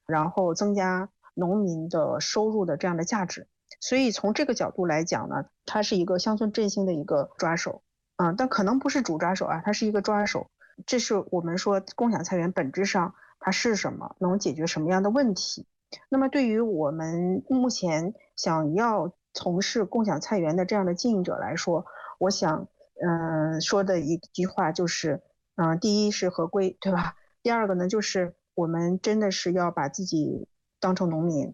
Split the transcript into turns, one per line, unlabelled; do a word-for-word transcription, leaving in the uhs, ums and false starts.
然后增加农民的收入的这样的价值。所以从这个角度来讲呢，它是一个乡村振兴的一个抓手，嗯，但可能不是主抓手啊，它是一个抓手。这是我们说共享菜园本质上它是什么，能解决什么样的问题。那么对于我们目前想要从事共享菜园的这样的经营者来说，我想，嗯、呃说的一句话就是，嗯、呃第一是合规，对吧？第二个呢，就是我们真的是要把自己当成农民，